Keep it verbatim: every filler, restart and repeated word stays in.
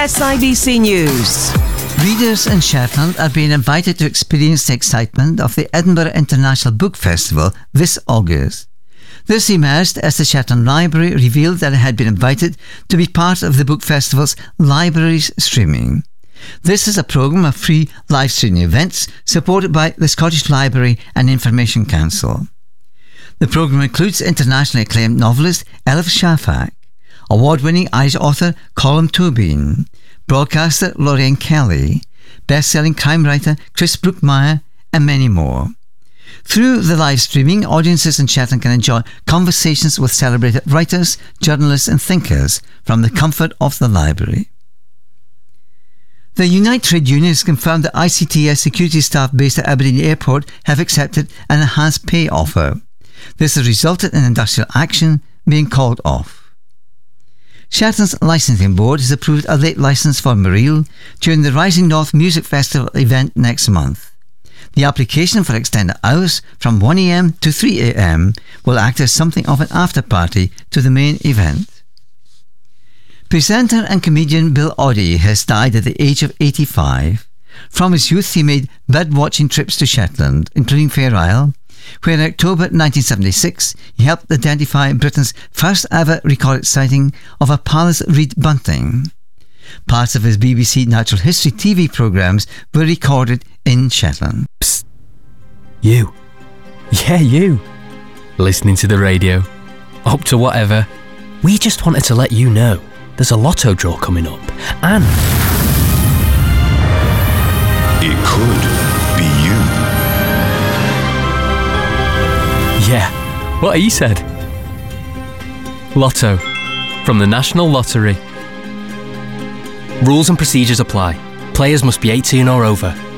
S I B C News. Readers in Shetland are being invited to experience the excitement of the Edinburgh International Book Festival this August. This emerged as the Shetland Library revealed that it had been invited to be part of the book festival's Libraries Streaming. This is a programme of free live streaming events supported by the Scottish Library and Information Council. The programme includes internationally acclaimed novelist Elif Shafak, award-winning Irish author Colm Tóibín, broadcaster Lorraine Kelly, best-selling crime writer Chris Brookmeyer, and many more. Through the live streaming, audiences in Shetland can enjoy conversations with celebrated writers, journalists and thinkers from the comfort of the library. The Unite Trade Union has confirmed that I C T S security staff based at Aberdeen Airport have accepted an enhanced pay offer. This has resulted in industrial action being called off. Shetland's licensing board has approved a late licence for Mareel during the Rising North Music Festival event next month. The application for extended hours from one a m to three a m will act as something of an after-party to the main event. Presenter and comedian Bill Oddie has died at the age of eighty-five. From his youth he made bird-watching trips to Shetland, including Fair Isle, where in October nineteen seventy-six he helped identify Britain's first ever recorded sighting of a Pallas reed bunting. Parts of his B B C Natural History T V programmes were recorded in Shetland. Psst. You. Yeah, you. Listening to the radio. Up to whatever. We just wanted to let you know there's a lotto draw coming up, and it could be you. Yeah, what he said. Lotto, from the National Lottery. Rules and procedures apply. Players must be eighteen or over.